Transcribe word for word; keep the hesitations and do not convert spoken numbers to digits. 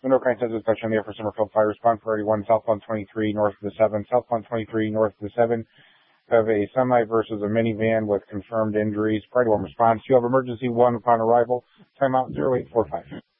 Monroe County Census touch on the Upper Summerfield Fire. Respond priority one, southbound twenty-three, north of the seven. Southbound twenty-three, north of the seven. Have a semi versus a minivan with confirmed injuries. Priority one response. You have emergency one upon arrival. Timeout zero eight four five.